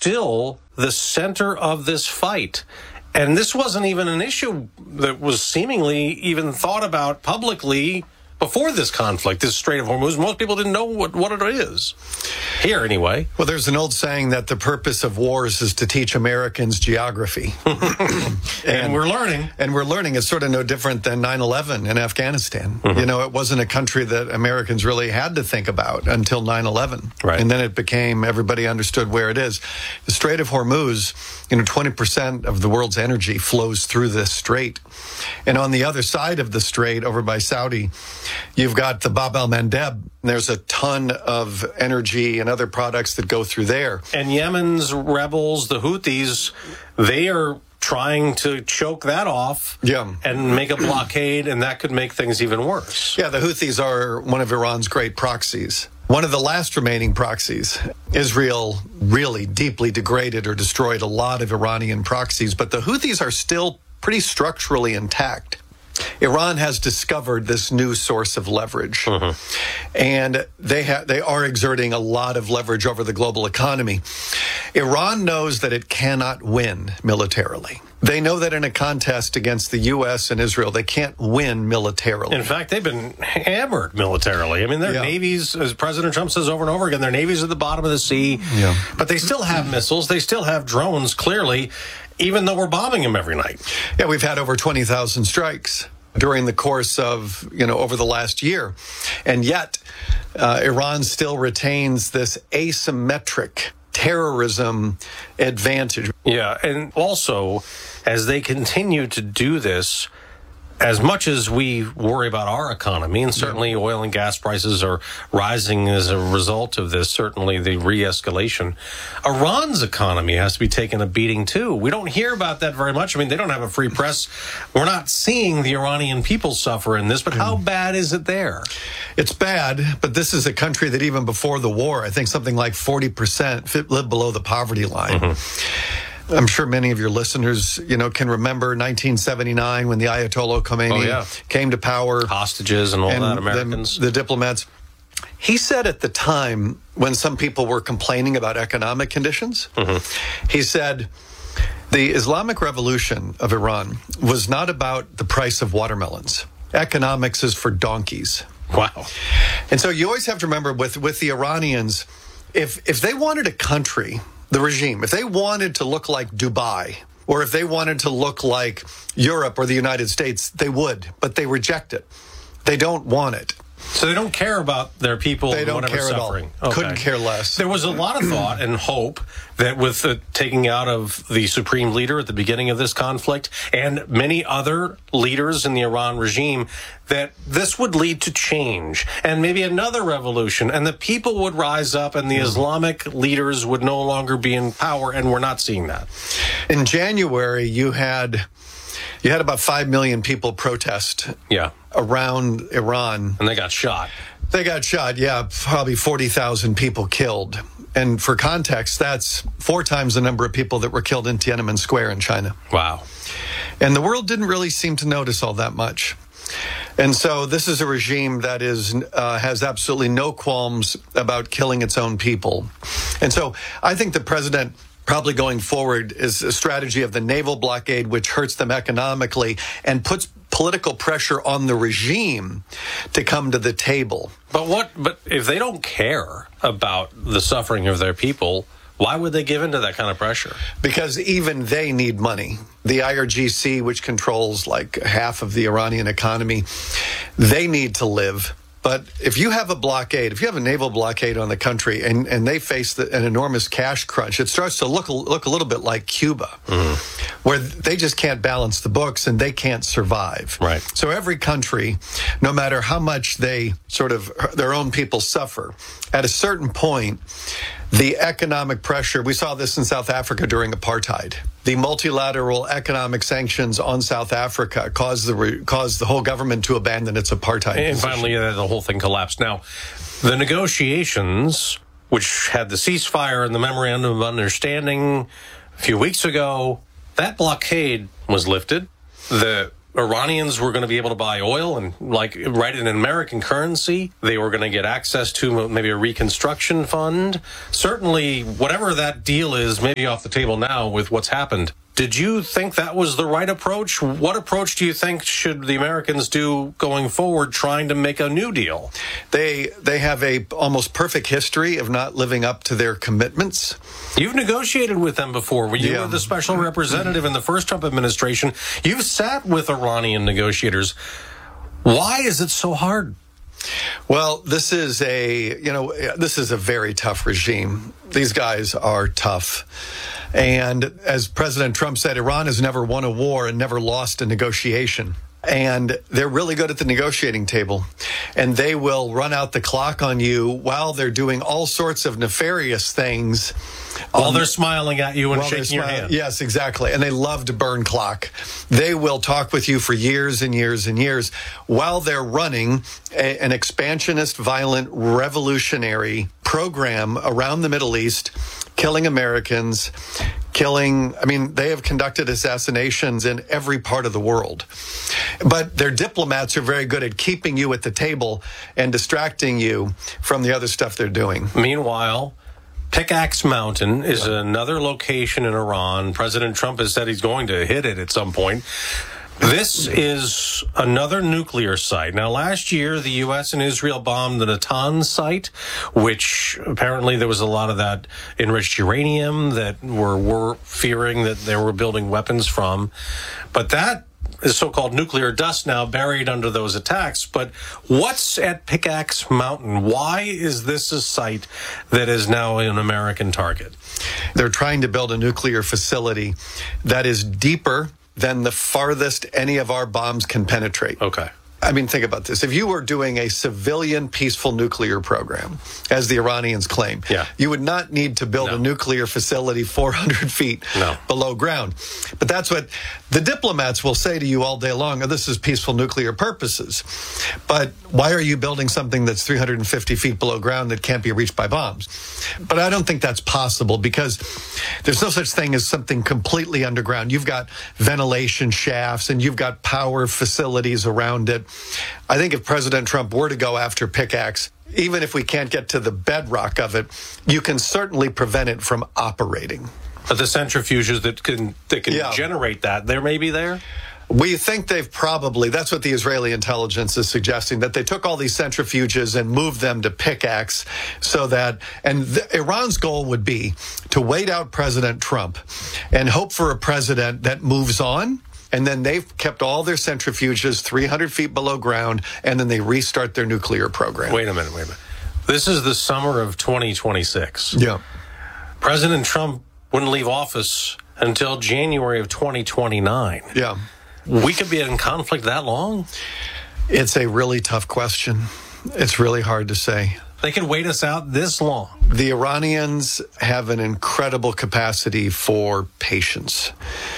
still the center of this fight. And this wasn't even an issue that was seemingly even thought about publicly before this conflict, this Strait of Hormuz. Most people didn't know what it is. Here, anyway. Well, there's an old saying that the purpose of wars is to teach Americans geography. and we're learning. And we're learning. It's sort of no different than 9/11 in Afghanistan. Mm-hmm. You know, it wasn't a country that Americans really had to think about until 9/11. Right. And then it became, everybody understood where it is. The Strait of Hormuz, 20% of the world's energy flows through this strait. And on the other side of the strait, over by Saudi, you've got the Bab el-Mandeb. There's a ton of energy and other products that go through there. And Yemen's rebels, the Houthis, they are trying to choke that off and make a blockade, and that could make things even worse. Yeah, the Houthis are one of Iran's great proxies. One of the last remaining proxies. Israel really deeply degraded or destroyed a lot of Iranian proxies, but the Houthis are still pretty structurally intact. Iran has discovered this new source of leverage, and they are exerting a lot of leverage over the global economy. Iran knows that it cannot win militarily. They know that in a contest against the U.S. and Israel, they can't win militarily. In fact, they've been hammered militarily. I mean, their navies, as President Trump says over and over again, their navies at the bottom of the sea. Yeah. But they still have missiles. They still have drones, clearly, even though we're bombing them every night. Yeah, we've had over 20,000 strikes during the course of, over the last year. And yet, Iran still retains this asymmetric terrorism advantage. Yeah, and also, as they continue to do this, as much as we worry about our economy, and certainly oil and gas prices are rising as a result of this, certainly the re-escalation, Iran's economy has to be taking a beating too. We don't hear about that very much. I mean, they don't have a free press. We're not seeing the Iranian people suffer in this, but how bad is it there? It's bad, but this is a country that even before the war, I think something like 40% lived below the poverty line. I'm sure many of your listeners, can remember 1979 when the Ayatollah Khomeini came to power. Hostages and all that, Americans. The diplomats. He said at the time, when some people were complaining about economic conditions, he said, the Islamic Revolution of Iran was not about the price of watermelons. Economics is for donkeys. Wow. And so you always have to remember with the Iranians, if they wanted a country, the regime, if they wanted to look like Dubai, or if they wanted to look like Europe or the United States, they would, but they reject it. They don't want it. So they don't care about their people they don't whatever care suffering. At all. Okay. Couldn't care less. There was a lot of thought and hope that with the taking out of the supreme leader at the beginning of this conflict and many other leaders in the Iran regime, that this would lead to change and maybe another revolution, and the people would rise up and the Islamic leaders would no longer be in power, and we're not seeing that. In January, you had about 5 million people protest around Iran. And they got shot. They got shot, probably 40,000 people killed. And for context, that's 4 times the number of people that were killed in Tiananmen Square in China. Wow. And the world didn't really seem to notice all that much. And so this is a regime that has absolutely no qualms about killing its own people. And so I think the president probably going forward is a strategy of the naval blockade, which hurts them economically and puts political pressure on the regime to come to the table. But if they don't care about the suffering of their people, why would they give into that kind of pressure? Because even they need money. The IRGC, which controls like half of the Iranian economy, they need to live. But if you have a blockade, if you have a naval blockade on the country and they face an enormous cash crunch, it starts to look a little bit like Cuba, where they just can't balance the books and they can't survive. Right. So every country, no matter how much their own people suffer, at a certain point, the economic pressure, we saw this in South Africa during apartheid. The multilateral economic sanctions on South Africa caused the whole government to abandon its apartheid And position. finally, the whole thing collapsed. Now, the negotiations, which had the ceasefire and the memorandum of understanding a few weeks ago, that blockade was lifted. The Iranians were going to be able to buy oil and write in American currency. They were going to get access to maybe a reconstruction fund. Certainly, whatever that deal is, maybe off the table now with what's happened. Did you think that was the right approach? What approach do you think should the Americans do going forward trying to make a new deal? They have a almost perfect history of not living up to their commitments. You've negotiated with them before. You were the special representative in the first Trump administration. You've sat with Iranian negotiators. Why is it so hard? Well, this is a very tough regime. These guys are tough. And as President Trump said, Iran has never won a war and never lost a negotiation. And they're really good at the negotiating table. And they will run out the clock on you while they're doing all sorts of nefarious things. While they're smiling at you and shaking your hand. Yes, exactly. And they love to burn clock. They will talk with you for years and years and years while they're running an expansionist, violent, revolutionary program around the Middle East, killing Americans, they have conducted assassinations in every part of the world. But their diplomats are very good at keeping you at the table and distracting you from the other stuff they're doing. Meanwhile, Pickaxe Mountain is another location in Iran. President Trump has said he's going to hit it at some point. This is another nuclear site. Now, last year, the U.S. and Israel bombed the Natanz site, which apparently there was a lot of that enriched uranium that we're fearing that they were building weapons from. But that is so-called nuclear dust now buried under those attacks. But what's at Pickaxe Mountain? Why is this a site that is now an American target? They're trying to build a nuclear facility that is deeper than the farthest any of our bombs can penetrate. Okay. Think about this. If you were doing a civilian peaceful nuclear program, as the Iranians claim, you would not need to build a nuclear facility 400 feet below ground. But that's what the diplomats will say to you all day long. Oh, this is peaceful nuclear purposes. But why are you building something that's 350 feet below ground that can't be reached by bombs? But I don't think that's possible because there's no such thing as something completely underground. You've got ventilation shafts and you've got power facilities around it. I think if President Trump were to go after Pickaxe, even if we can't get to the bedrock of it, you can certainly prevent it from operating. But the centrifuges that can generate that, there may be there? We think that's what the Israeli intelligence is suggesting, that they took all these centrifuges and moved them to Pickaxe Iran's goal would be to wait out President Trump and hope for a president that moves on. And then they've kept all their centrifuges 300 feet below ground, and then they restart their nuclear program. Wait a minute. This is the summer of 2026. Yeah. President Trump wouldn't leave office until January of 2029. Yeah. We could be in conflict that long? It's a really tough question. It's really hard to say. They could wait us out this long. The Iranians have an incredible capacity for patience.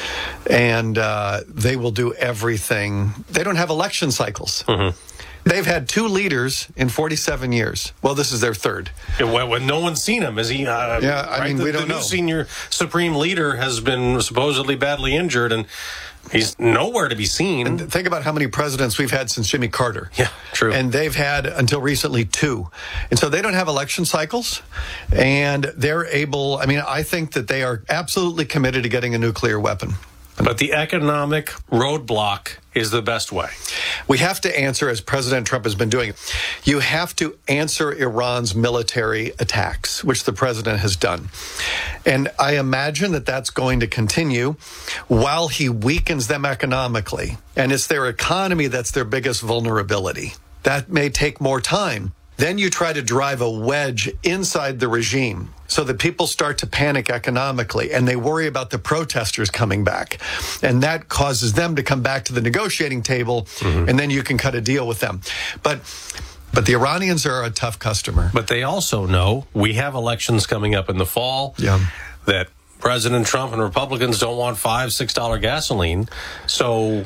And they will do everything. They don't have election cycles. Mm-hmm. They've had two leaders in 47 years. Well, this is their third. When no one's seen him, is he? We don't know. The new senior supreme leader has been supposedly badly injured, and he's nowhere to be seen. And think about how many presidents we've had since Jimmy Carter. Yeah, true. And they've had, until recently, two. And so they don't have election cycles, and they're able, I think that they are absolutely committed to getting a nuclear weapon. But the economic roadblock is the best way. We have to answer, as President Trump has been doing, you have to answer Iran's military attacks, which the president has done. And I imagine that that's going to continue while he weakens them economically. And it's their economy that's their biggest vulnerability. That may take more time. Then you try to drive a wedge inside the regime so that people start to panic economically and they worry about the protesters coming back. And that causes them to come back to the negotiating table, and then you can cut a deal with them. But the Iranians are a tough customer. But they also know we have elections coming up in the fall, that President Trump and Republicans don't want $5, $6 gasoline. So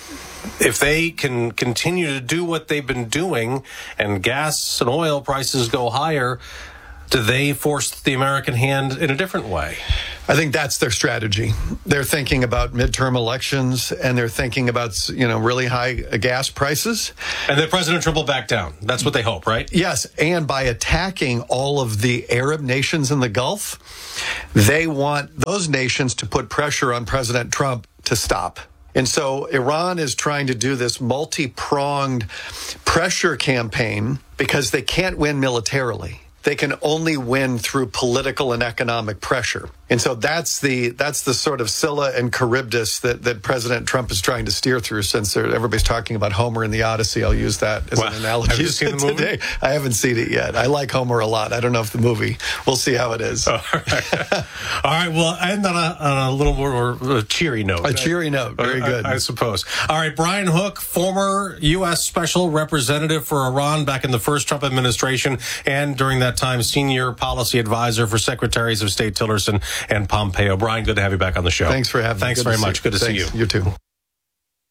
if they can continue to do what they've been doing and gas and oil prices go higher, do they force the American hand in a different way? I think that's their strategy. They're thinking about midterm elections, and they're thinking about, really high gas prices. And then President Trump will back down. That's what they hope, right? Yes, and by attacking all of the Arab nations in the Gulf, they want those nations to put pressure on President Trump to stop. And so Iran is trying to do this multi-pronged pressure campaign because they can't win militarily. They can only win through political and economic pressure. And so that's the sort of Scylla and Charybdis that President Trump is trying to steer through, since everybody's talking about Homer and the Odyssey. I'll use that as an analogy. Have you seen the movie? Today. I haven't seen it yet. I like Homer a lot. I don't know if the movie. We'll see how it is. All right. Well, end on a little more cheery note. A cheery note. Very good. I suppose. All right. Brian Hook, former U.S. Special Representative for Iran back in the first Trump administration, and during that time, Senior Policy Advisor for Secretaries of State Tillerson and Pompeo. Brian, good to have you back on the show. Thanks for having me. Thanks very much. Good to see you. You too.